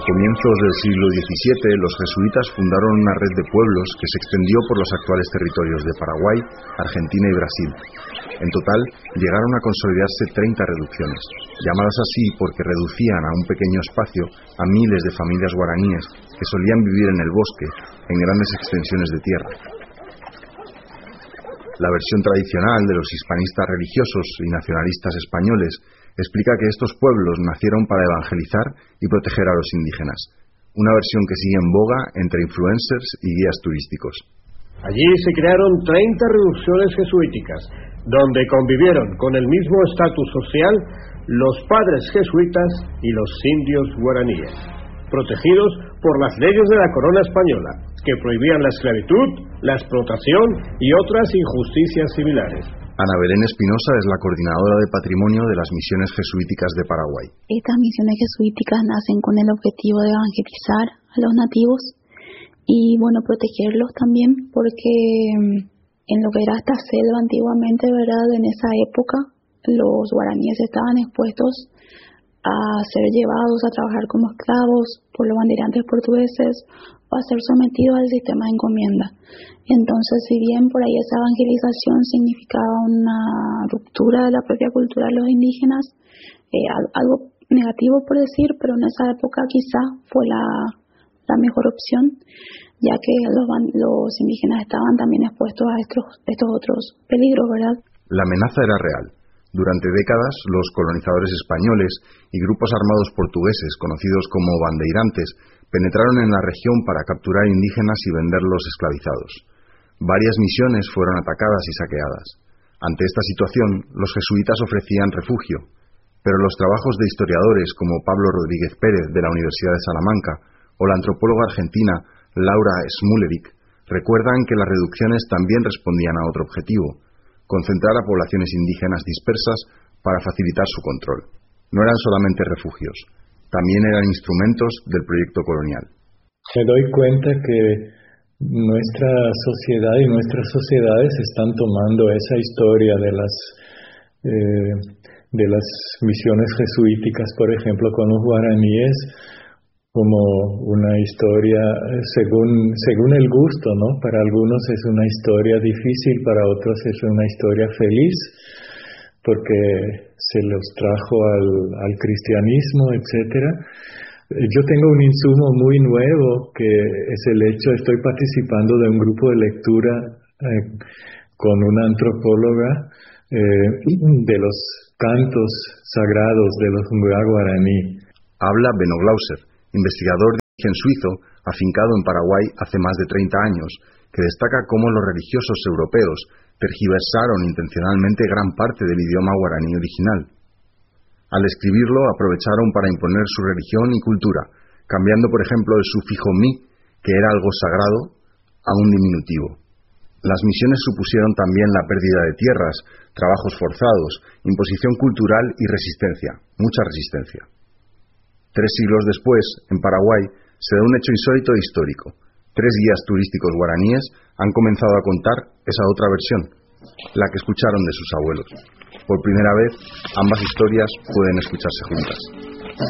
comienzos del siglo XVII, los jesuitas fundaron una red de pueblos que se extendió por los actuales territorios de Paraguay, Argentina y Brasil. En total, llegaron a consolidarse 30 reducciones, llamadas así porque reducían a un pequeño espacio a miles de familias guaraníes que solían vivir en el bosque, en grandes extensiones de tierra. La versión tradicional de los hispanistas religiosos y nacionalistas españoles explica que estos pueblos nacieron para evangelizar y proteger a los indígenas, una versión que sigue en boga entre influencers y guías turísticos. Allí se crearon 30 reducciones jesuíticas, donde convivieron con el mismo estatus social los padres jesuitas y los indios guaraníes, protegidos por las leyes de la corona española, que prohibían la esclavitud, la explotación y otras injusticias similares. Ana Belén Espinosa es la coordinadora de patrimonio de las misiones jesuíticas de Paraguay. Estas misiones jesuíticas nacen con el objetivo de evangelizar a los nativos y, protegerlos también, porque en lo que era esta selva antiguamente, ¿verdad?, en esa época, los guaraníes estaban expuestos a ser llevados a trabajar como esclavos por los banderantes portugueses o a ser sometidos al sistema de encomienda. Entonces, si bien por ahí esa evangelización significaba una ruptura de la propia cultura de los indígenas, algo negativo por decir, pero en esa época quizá fue la mejor opción, ya que los indígenas estaban también expuestos a estos otros peligros, ¿verdad? La amenaza era real. Durante décadas, los colonizadores españoles y grupos armados portugueses, conocidos como bandeirantes, penetraron en la región para capturar indígenas y venderlos esclavizados. Varias misiones fueron atacadas y saqueadas. Ante esta situación, los jesuitas ofrecían refugio, pero los trabajos de historiadores como Pablo Rodríguez Pérez de la Universidad de Salamanca o la antropóloga argentina Laura Smulevic recuerdan que las reducciones también respondían a otro objetivo: concentrar a poblaciones indígenas dispersas para facilitar su control. No eran solamente refugios, también eran instrumentos del proyecto colonial. Me doy cuenta que nuestra sociedad y nuestras sociedades están tomando esa historia de las misiones jesuíticas, por ejemplo, con los guaraníes, como una historia según el gusto, ¿no? Para algunos es una historia difícil, para otros es una historia feliz, porque se los trajo al cristianismo, etcétera. Yo tengo un insumo muy nuevo que es el hecho, estoy participando de un grupo de lectura con una antropóloga de los cantos sagrados de los Ngua guaraní. Habla Beno Glauser, investigador de origen suizo, afincado en Paraguay hace más de 30 años, que destaca cómo los religiosos europeos tergiversaron intencionalmente gran parte del idioma guaraní original. Al escribirlo, aprovecharon para imponer su religión y cultura, cambiando, por ejemplo, el sufijo mi, que era algo sagrado, a un diminutivo. Las misiones supusieron también la pérdida de tierras, trabajos forzados, imposición cultural y resistencia, mucha resistencia. 3 siglos después, en Paraguay, se da un hecho insólito e histórico. 3 guías turísticos guaraníes han comenzado a contar esa otra versión, la que escucharon de sus abuelos. Por primera vez, ambas historias pueden escucharse juntas.